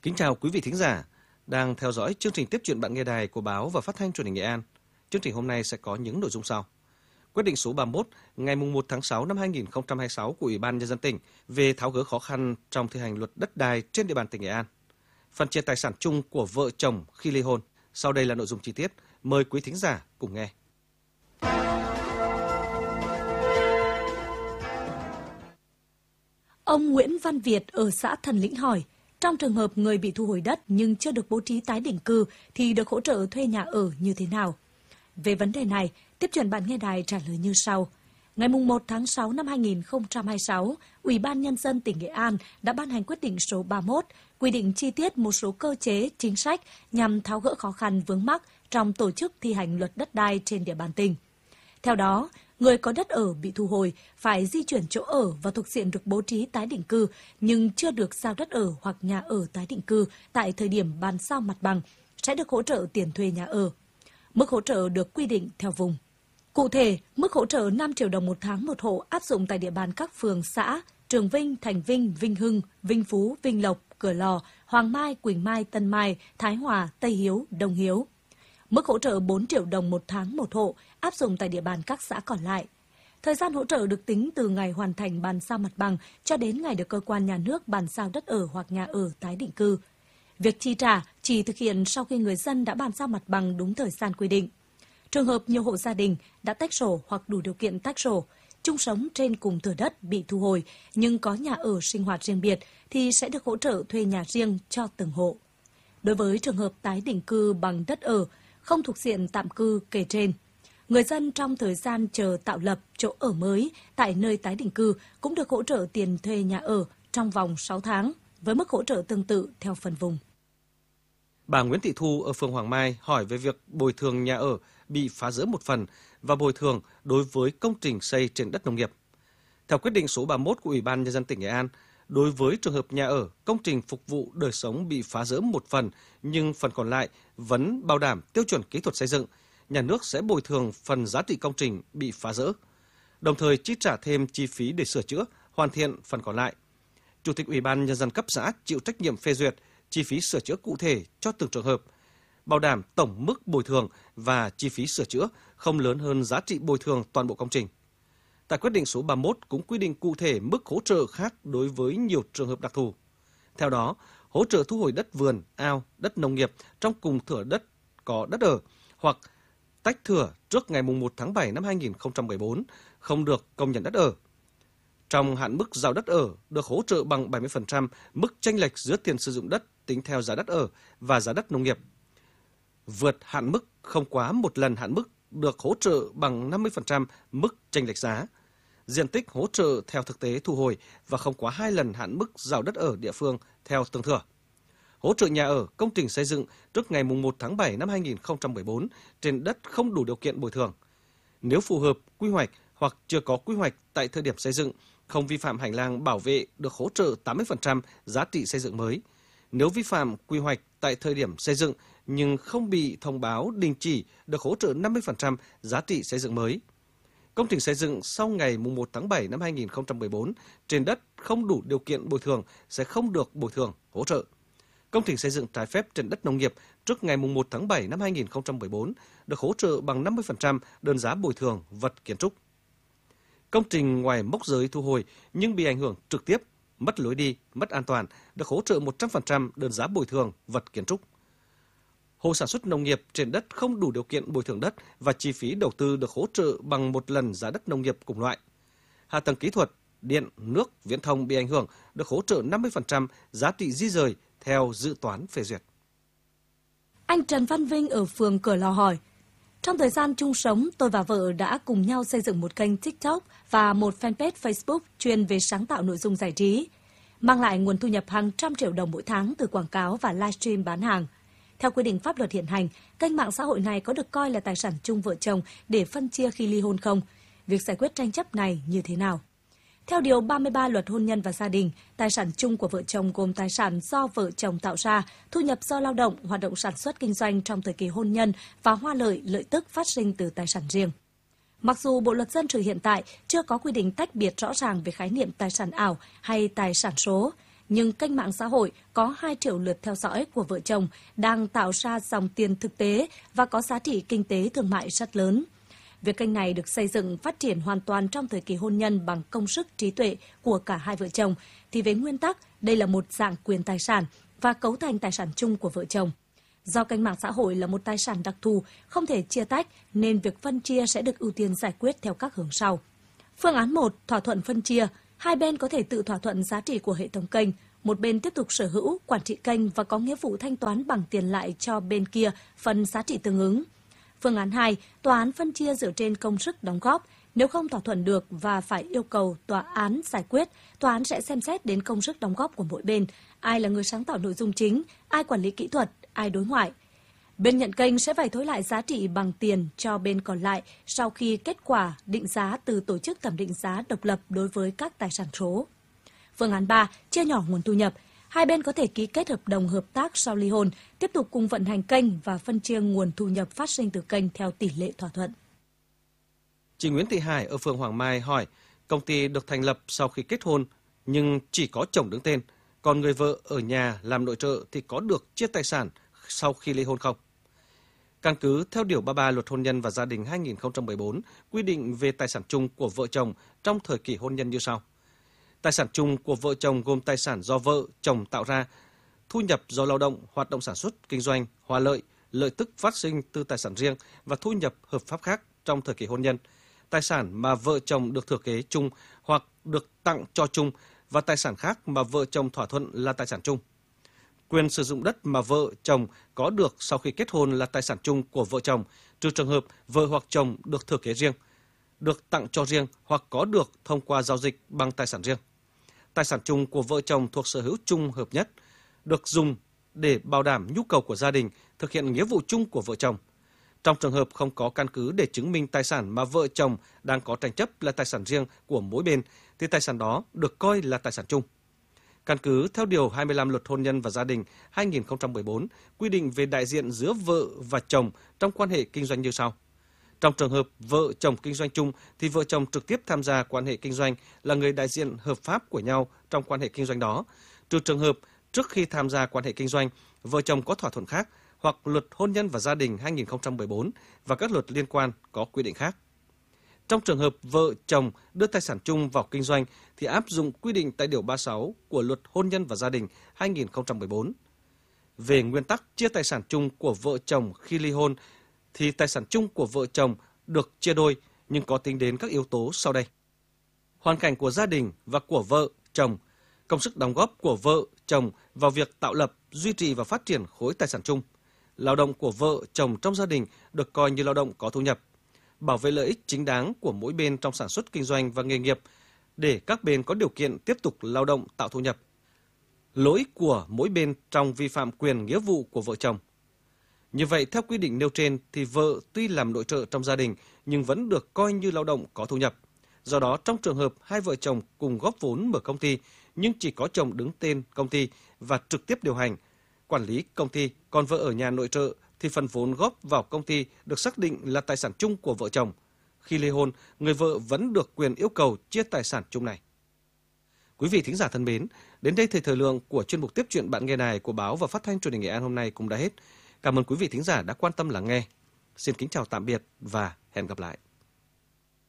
Kính chào quý vị thính giả đang theo dõi chương trình Tiếp chuyện bạn nghe đài của Báo và Phát thanh Truyền hình Nghệ An. Chương trình hôm nay sẽ có những nội dung sau. Quyết định số 31 ngày 1 tháng 6 năm 2026 của Ủy ban Nhân dân tỉnh về tháo gỡ khó khăn trong thi hành luật đất đai trên địa bàn tỉnh Nghệ An. Phân chia tài sản chung của vợ chồng khi ly hôn. Sau đây là nội dung chi tiết. Mời quý thính giả cùng nghe. Ông Nguyễn Văn Việt ở xã Thần Lĩnh hỏi, trong trường hợp người bị thu hồi đất nhưng chưa được bố trí tái định cư thì được hỗ trợ thuê nhà ở như thế nào? Về vấn đề này, Tiếp chuyện bạn nghe đài trả lời như sau. Ngày 1 tháng 6 năm 2026, Ủy ban Nhân dân tỉnh Nghệ An đã ban hành quyết định số 31, quy định chi tiết một số cơ chế, chính sách nhằm tháo gỡ khó khăn vướng mắc trong tổ chức thi hành luật đất đai trên địa bàn tỉnh. Theo đó, người có đất ở bị thu hồi phải di chuyển chỗ ở và thuộc diện được bố trí tái định cư nhưng chưa được giao đất ở hoặc nhà ở tái định cư tại thời điểm bàn giao mặt bằng sẽ được hỗ trợ tiền thuê nhà ở. Mức hỗ trợ được quy định theo vùng. Cụ thể, mức hỗ trợ 5 triệu đồng một tháng một hộ áp dụng tại địa bàn các phường xã Trường Vinh, Thành Vinh, Vinh Hưng, Vinh Phú, Vinh Lộc, Cửa Lò, Hoàng Mai, Quỳnh Mai, Tân Mai, Thái Hòa, Tây Hiếu, Đông Hiếu. Mức hỗ trợ 4 triệu đồng một tháng một hộ áp dụng tại địa bàn các xã còn lại. Thời gian hỗ trợ được tính từ ngày hoàn thành bàn giao mặt bằng cho đến ngày được cơ quan nhà nước bàn giao đất ở hoặc nhà ở tái định cư. Việc chi trả chỉ thực hiện sau khi người dân đã bàn giao mặt bằng đúng thời gian quy định. Trường hợp nhiều hộ gia đình đã tách sổ hoặc đủ điều kiện tách sổ, chung sống trên cùng thửa đất bị thu hồi nhưng có nhà ở sinh hoạt riêng biệt thì sẽ được hỗ trợ thuê nhà riêng cho từng hộ. Đối với trường hợp tái định cư bằng đất ở, không thuộc diện tạm cư kể trên, người dân trong thời gian chờ tạo lập chỗ ở mới tại nơi tái định cư cũng được hỗ trợ tiền thuê nhà ở trong vòng 6 tháng với mức hỗ trợ tương tự theo phần vùng. Bà Nguyễn Thị Thu ở phường Hoàng Mai hỏi về việc bồi thường nhà ở bị phá rỡ một phần và bồi thường đối với công trình xây trên đất nông nghiệp. Theo quyết định số 31 của Ủy ban Nhân dân tỉnh Nghệ An, đối với trường hợp nhà ở, công trình phục vụ đời sống bị phá rỡ một phần nhưng phần còn lại vẫn bảo đảm tiêu chuẩn kỹ thuật xây dựng, nhà nước sẽ bồi thường phần giá trị công trình bị phá rỡ, đồng thời chi trả thêm chi phí để sửa chữa, hoàn thiện phần còn lại. Chủ tịch Ủy ban Nhân dân cấp xã chịu trách nhiệm phê duyệt chi phí sửa chữa cụ thể cho từng trường hợp, bảo đảm tổng mức bồi thường và chi phí sửa chữa không lớn hơn giá trị bồi thường toàn bộ công trình. Tại quyết định số 31 cũng quy định cụ thể mức hỗ trợ khác đối với nhiều trường hợp đặc thù. Theo đó, hỗ trợ thu hồi đất vườn, ao, đất nông nghiệp trong cùng thửa đất có đất ở hoặc tách thửa trước ngày 1 tháng 7 năm 2014 không được công nhận đất ở. Trong hạn mức giao đất ở được hỗ trợ bằng 70% mức chênh lệch giữa tiền sử dụng đất tính theo giá đất ở và giá đất nông nghiệp. Vượt hạn mức không quá một lần hạn mức được hỗ trợ bằng 50% mức chênh lệch giá. Diện tích hỗ trợ theo thực tế thu hồi và không quá 2 lần hạn mức giao đất ở địa phương theo từng thửa. Hỗ trợ nhà ở, công trình xây dựng trước ngày 1 tháng 7 năm 2014 trên đất không đủ điều kiện bồi thường. Nếu phù hợp quy hoạch hoặc chưa có quy hoạch tại thời điểm xây dựng, không vi phạm hành lang bảo vệ được hỗ trợ 80% giá trị xây dựng mới. Nếu vi phạm quy hoạch tại thời điểm xây dựng nhưng không bị thông báo đình chỉ được hỗ trợ 50% giá trị xây dựng mới. Công trình xây dựng sau ngày 1 tháng 7 năm 2014 trên đất không đủ điều kiện bồi thường sẽ không được bồi thường, hỗ trợ. Công trình xây dựng trái phép trên đất nông nghiệp trước ngày 1 tháng 7 năm 2014 được hỗ trợ bằng 50% đơn giá bồi thường vật kiến trúc. Công trình ngoài mốc giới thu hồi nhưng bị ảnh hưởng trực tiếp, mất lối đi, mất an toàn được hỗ trợ 100% đơn giá bồi thường vật kiến trúc. Hộ sản xuất nông nghiệp trên đất không đủ điều kiện bồi thường đất và chi phí đầu tư được hỗ trợ bằng một lần giá đất nông nghiệp cùng loại. Hạ tầng kỹ thuật, điện, nước, viễn thông bị ảnh hưởng được hỗ trợ 50% giá trị di rời theo dự toán phê duyệt. Anh Trần Văn Vinh ở phường Cửa Lò hỏi, trong thời gian chung sống, tôi và vợ đã cùng nhau xây dựng một kênh TikTok và một fanpage Facebook chuyên về sáng tạo nội dung giải trí, mang lại nguồn thu nhập hàng trăm triệu đồng mỗi tháng từ quảng cáo và livestream bán hàng. Theo quy định pháp luật hiện hành, kênh mạng xã hội này có được coi là tài sản chung vợ chồng để phân chia khi ly hôn không? Việc giải quyết tranh chấp này như thế nào? Theo Điều 33 Luật Hôn nhân và Gia đình, tài sản chung của vợ chồng gồm tài sản do vợ chồng tạo ra, thu nhập do lao động, hoạt động sản xuất kinh doanh trong thời kỳ hôn nhân và hoa lợi, lợi tức phát sinh từ tài sản riêng. Mặc dù Bộ Luật Dân sự hiện tại chưa có quy định tách biệt rõ ràng về khái niệm tài sản ảo hay tài sản số, nhưng kênh mạng xã hội có 2 triệu lượt theo dõi của vợ chồng đang tạo ra dòng tiền thực tế và có giá trị kinh tế thương mại rất lớn. Việc kênh này được xây dựng phát triển hoàn toàn trong thời kỳ hôn nhân bằng công sức trí tuệ của cả hai vợ chồng, thì về nguyên tắc, đây là một dạng quyền tài sản và cấu thành tài sản chung của vợ chồng. Do kênh mạng xã hội là một tài sản đặc thù, không thể chia tách, nên việc phân chia sẽ được ưu tiên giải quyết theo các hướng sau. Phương án 1, thỏa thuận phân chia. Hai bên có thể tự thỏa thuận giá trị của hệ thống kênh. Một bên tiếp tục sở hữu, quản trị kênh và có nghĩa vụ thanh toán bằng tiền lại cho bên kia phần giá trị tương ứng. Phương án 2, tòa án phân chia dựa trên công sức đóng góp. Nếu không thỏa thuận được và phải yêu cầu tòa án giải quyết, tòa án sẽ xem xét đến công sức đóng góp của mỗi bên, ai là người sáng tạo nội dung chính, ai quản lý kỹ thuật, ai đối ngoại. Bên nhận kênh sẽ phải thối lại giá trị bằng tiền cho bên còn lại sau khi kết quả định giá từ tổ chức thẩm định giá độc lập đối với các tài sản số. Phương án 3, chia nhỏ nguồn thu nhập. Hai bên có thể ký kết hợp đồng hợp tác sau ly hôn, tiếp tục cùng vận hành kênh và phân chia nguồn thu nhập phát sinh từ kênh theo tỷ lệ thỏa thuận. Chị Nguyễn Thị Hải ở phường Hoàng Mai hỏi, công ty được thành lập sau khi kết hôn nhưng chỉ có chồng đứng tên, còn người vợ ở nhà làm nội trợ thì có được chia tài sản sau khi ly hôn không? Căn cứ theo Điều 33 Luật Hôn nhân và Gia đình 2014 quy định về tài sản chung của vợ chồng trong thời kỳ hôn nhân như sau. Tài sản chung của vợ chồng gồm tài sản do vợ, chồng tạo ra, thu nhập do lao động, hoạt động sản xuất, kinh doanh, hoa lợi, lợi tức phát sinh từ tài sản riêng và thu nhập hợp pháp khác trong thời kỳ hôn nhân, tài sản mà vợ chồng được thừa kế chung hoặc được tặng cho chung và tài sản khác mà vợ chồng thỏa thuận là tài sản chung. Quyền sử dụng đất mà vợ chồng có được sau khi kết hôn là tài sản chung của vợ chồng, trừ trường hợp vợ hoặc chồng được thừa kế riêng, được tặng cho riêng hoặc có được thông qua giao dịch bằng tài sản riêng. Tài sản chung của vợ chồng thuộc sở hữu chung hợp nhất, được dùng để bảo đảm nhu cầu của gia đình, thực hiện nghĩa vụ chung của vợ chồng. Trong trường hợp không có căn cứ để chứng minh tài sản mà vợ chồng đang có tranh chấp là tài sản riêng của mỗi bên, thì tài sản đó được coi là tài sản chung. Căn cứ theo Điều 25 Luật Hôn nhân và Gia đình 2014 quy định về đại diện giữa vợ và chồng trong quan hệ kinh doanh như sau. Trong trường hợp vợ chồng kinh doanh chung thì vợ chồng trực tiếp tham gia quan hệ kinh doanh là người đại diện hợp pháp của nhau trong quan hệ kinh doanh đó, trừ trường hợp trước khi tham gia quan hệ kinh doanh, vợ chồng có thỏa thuận khác hoặc Luật Hôn nhân và Gia đình 2014 và các luật liên quan có quy định khác. Trong trường hợp vợ chồng đưa tài sản chung vào kinh doanh thì áp dụng quy định tại Điều 36 của Luật Hôn nhân và Gia đình 2014. Về nguyên tắc chia tài sản chung của vợ chồng khi ly hôn thì tài sản chung của vợ chồng được chia đôi nhưng có tính đến các yếu tố sau đây. Hoàn cảnh của gia đình và của vợ, chồng, công sức đóng góp của vợ, chồng vào việc tạo lập, duy trì và phát triển khối tài sản chung. Lao động của vợ, chồng trong gia đình được coi như lao động có thu nhập. Bảo vệ lợi ích chính đáng của mỗi bên trong sản xuất kinh doanh và nghề nghiệp để các bên có điều kiện tiếp tục lao động tạo thu nhập. Lỗi của mỗi bên trong vi phạm quyền nghĩa vụ của vợ chồng. Như vậy, theo quy định nêu trên thì vợ tuy làm nội trợ trong gia đình nhưng vẫn được coi như lao động có thu nhập. Do đó, trong trường hợp hai vợ chồng cùng góp vốn mở công ty nhưng chỉ có chồng đứng tên công ty và trực tiếp điều hành, quản lý công ty, còn vợ ở nhà nội trợ thì phần vốn góp vào công ty được xác định là tài sản chung của vợ chồng. Khi ly hôn, người vợ vẫn được quyền yêu cầu chia tài sản chung này. Quý vị thính giả thân mến, đến đây thời lượng của chuyên mục Tiếp chuyện bạn nghe đài của báo và phát thanh truyền hình Nghệ An hôm nay cũng đã hết. Cảm ơn quý vị thính giả đã quan tâm lắng nghe. Xin kính chào tạm biệt và hẹn gặp lại.